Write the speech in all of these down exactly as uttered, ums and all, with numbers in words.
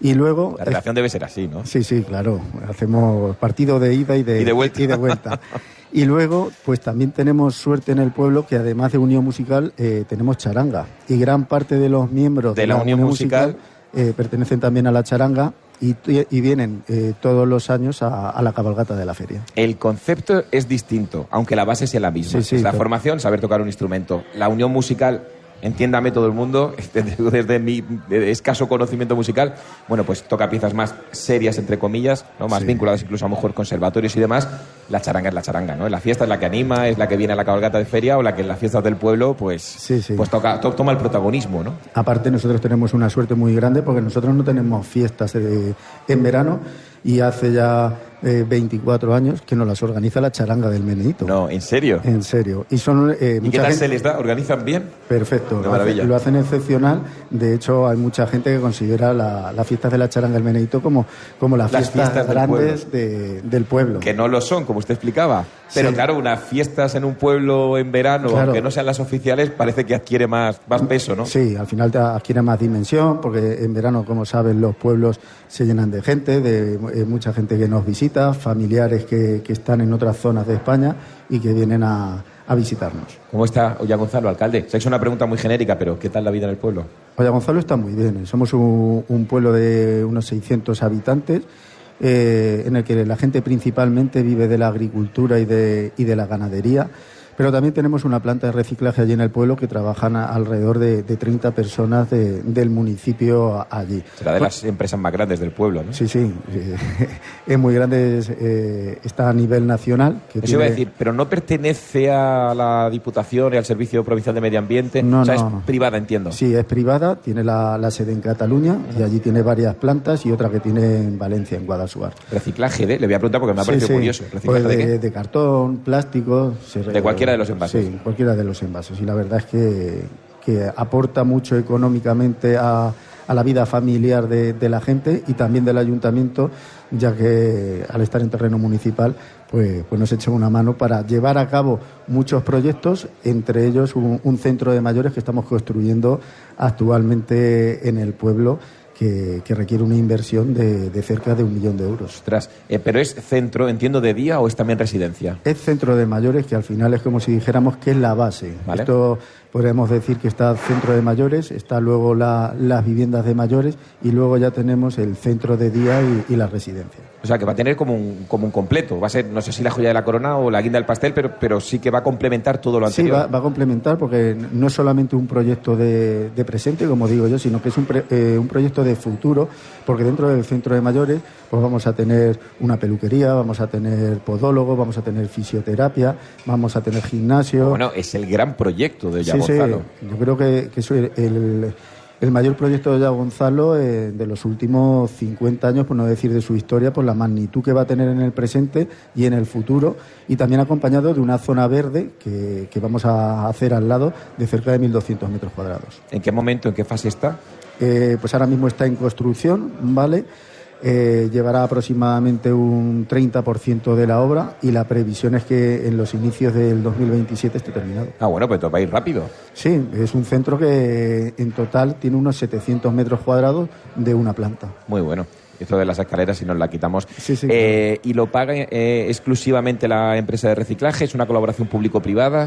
Y luego... La relación debe ser así, ¿no? Sí, sí, claro. Hacemos partido de ida y de, y de vuelta. Y de vuelta. Y luego, pues también tenemos suerte en el pueblo que además de unión musical, eh, tenemos charanga. Y gran parte de los miembros de, de la, la unión, unión musical, musical eh, pertenecen también a la charanga y, y vienen eh, todos los años a, a la cabalgata de la feria. El concepto es distinto, aunque la base sea la misma. Sí, sí, es la pero... formación, saber tocar un instrumento. La unión musical... Entiéndame todo el mundo, desde, desde mi escaso conocimiento musical, bueno, pues toca piezas más serias, entre comillas, ¿no? Más sí. vinculadas incluso a lo mejor conservatorios y demás. La charanga es la charanga, ¿no? La fiesta es la que anima, es la que viene a la cabalgata de feria o la que en las fiestas del pueblo, pues, sí, sí. pues toca, to, toma el protagonismo, ¿no? Aparte nosotros tenemos una suerte muy grande porque nosotros no tenemos fiestas de, en verano y hace ya eh, veinticuatro años que nos las organiza la charanga del Meneíto. No, ¿en serio? En serio. ¿Y, son, eh, ¿Y qué tal gente... se les da? ¿Organizan bien? Perfecto. Lo, hace, lo hacen excepcional. De hecho, hay mucha gente que considera la, las fiestas de la charanga del Meneíto como, como las, las fiestas, fiestas grandes del pueblo. De, del pueblo. Que no lo son, como usted explicaba. Pero sí. claro, unas fiestas en un pueblo en verano, claro. aunque no sean las oficiales, parece que adquiere más, más peso, ¿no? Sí, al final te adquiere más dimensión, porque en verano, como saben, los pueblos se llenan de gente, de eh, mucha gente que nos visita, familiares que, que están en otras zonas de España y que vienen a, a visitarnos. ¿Cómo está Ollá Gonzalo, alcalde? Se ha hecho una pregunta muy genérica, pero ¿qué tal la vida en el pueblo? Ollá Gonzalo está muy bien. Somos un, un pueblo de unos seiscientos habitantes, eh, en el que la gente principalmente vive de la agricultura y de, y de la ganadería. Pero también tenemos una planta de reciclaje allí en el pueblo que trabajan a, alrededor de, de treinta personas de, del municipio allí. Será de las empresas más grandes del pueblo, ¿no? Sí, sí. Eh, es muy grande, es, eh, está a nivel nacional. Que Eso tiene... iba a decir, pero no pertenece a la Diputación y al Servicio Provincial de Medio Ambiente. No, o sea, no. es privada, entiendo. Sí, es privada, tiene la, la sede en Cataluña uh-huh. y allí tiene varias plantas y otra que tiene en Valencia, en Guadalajara. ¿Reciclaje de? Le voy a preguntar porque me ha parecido sí, sí. curioso. ¿Reciclaje pues de, de qué? De cartón, plástico. Se de cualquiera de los envases. Sí, cualquiera de los envases. Y la verdad es que, que aporta mucho económicamente a, a la vida familiar de, de la gente y también del ayuntamiento, ya que al estar en terreno municipal, pues, pues nos echa una mano para llevar a cabo muchos proyectos, entre ellos un, un centro de mayores que estamos construyendo actualmente en el pueblo, Que, que requiere una inversión de, de cerca de un millón de euros. Ostras, eh, pero ¿es centro, entiendo, de día o es también residencia? Es centro de mayores, que al final es como si dijéramos que es la base. ¿Vale? Esto podríamos decir que está centro de mayores, está luego la, las viviendas de mayores y luego ya tenemos el centro de día y, y la residencia. O sea, que va a tener como un, como un completo. Va a ser, no sé si la joya de la corona o la guinda del pastel, pero, pero sí que va a complementar todo lo anterior. Sí, va, va a complementar porque no es solamente un proyecto de, de presente, como digo yo, sino que es un, pre, eh, un proyecto de futuro, porque dentro del centro de mayores pues vamos a tener una peluquería, vamos a tener podólogo, vamos a tener fisioterapia, vamos a tener gimnasio. Bueno, es el gran proyecto de Ollá sí, Gonzalo. Sí, yo creo que, que es el... el El mayor proyecto de Ollá Gonzalo eh, de los últimos cincuenta años, por no decir de su historia, por la magnitud que va a tener en el presente y en el futuro, y también acompañado de una zona verde que, que vamos a hacer al lado de cerca de mil doscientos metros cuadrados. ¿En qué momento, en qué fase está? Eh, pues ahora mismo está en construcción, ¿vale? Eh, llevará aproximadamente un treinta por ciento de la obra y la previsión es que en los inicios del dos mil veintisiete esté terminado. Ah, bueno, pues va a ir rápido. Sí, es un centro que en total tiene unos setecientos metros cuadrados de una planta. Muy bueno. Esto de las escaleras, si nos la quitamos. Sí, sí, eh, ¿Y lo paga eh, exclusivamente la empresa de reciclaje? ¿Es una colaboración público-privada?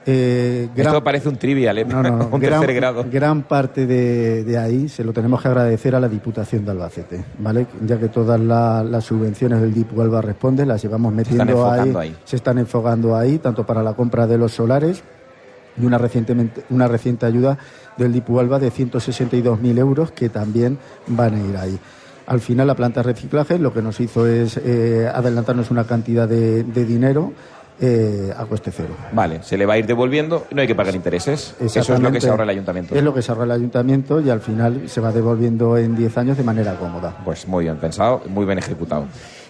Eh, gran... Esto parece un trivial, ¿eh? No, no, no. un gran, tercer grado. Gran parte de, de ahí se lo tenemos que agradecer a la Diputación de Albacete, ¿vale? Ya que todas la, las subvenciones del Dipu Alba Responde las llevamos metiendo se ahí, ahí. Se están enfocando ahí, tanto para la compra de los solares y una, recientemente, una reciente ayuda del Dipu Alba de ciento sesenta y dos mil euros que también van a ir ahí. Al final la planta de reciclaje lo que nos hizo es eh, adelantarnos una cantidad de, de dinero Eh, a coste cero. Vale, se le va a ir devolviendo y no hay que pagar intereses. Eso es lo que se ahorra el ayuntamiento. Es lo que se ahorra el ayuntamiento y al final se va devolviendo en diez años de manera cómoda. Pues muy bien pensado, muy bien ejecutado.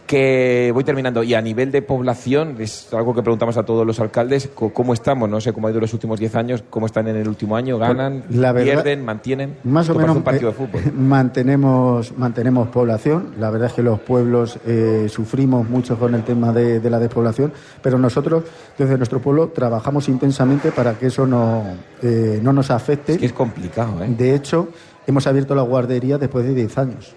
Que voy terminando. Y a nivel de población, es algo que preguntamos a todos los alcaldes, ¿cómo estamos? No sé cómo ha ido los últimos diez años, ¿cómo están en el último año? ¿Ganan, la verdad, pierden, mantienen? Más o menos un partido eh, de fútbol. Mantenemos, mantenemos población. La verdad es que los pueblos eh, sufrimos mucho con el tema de, de la despoblación, pero nosotros desde nuestro pueblo trabajamos intensamente para que eso no, eh, no nos afecte. Es que es complicado, ¿eh? De hecho, hemos abierto la guardería después de diez años.